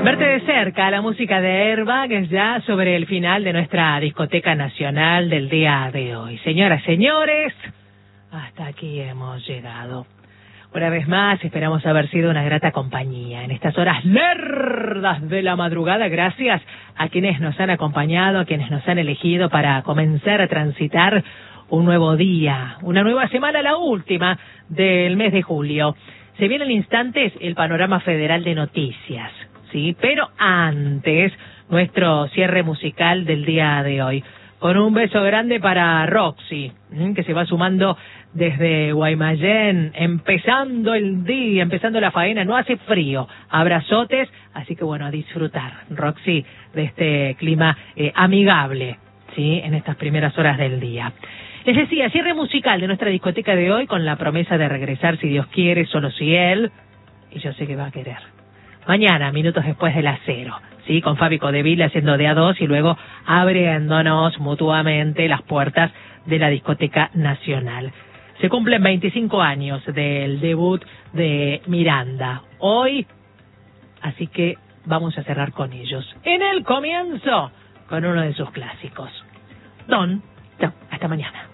Verte de cerca la música de Airbag es ya sobre el final de nuestra discoteca nacional del día de hoy. Señoras, señores, hasta aquí hemos llegado. Una vez más, esperamos haber sido una grata compañía en estas horas lerdas de la madrugada. Gracias a quienes nos han acompañado, a quienes nos han elegido para comenzar a transitar un nuevo día, una nueva semana, la última del mes de julio. Se viene en instantes el panorama federal de noticias, ¿sí? Pero antes, nuestro cierre musical del día de hoy. Con un beso grande para Roxy, que se va sumando desde Guaymallén, empezando el día, empezando la faena, no hace frío, abrazotes, así que bueno, a disfrutar, Roxy, de este clima amigable, ¿sí? En estas primeras horas del día. Les decía, cierre musical de nuestra discoteca de hoy con la promesa de regresar, si Dios quiere, solo si Él, y yo sé que va a querer. Mañana, minutos después de las 0, ¿sí? Con Fabi Codeville haciendo de A2 y luego abriéndonos mutuamente las puertas de la discoteca nacional. Se cumplen 25 años del debut de Miranda. Hoy, así que vamos a cerrar con ellos. En el comienzo, con uno de sus clásicos. Don, hasta mañana.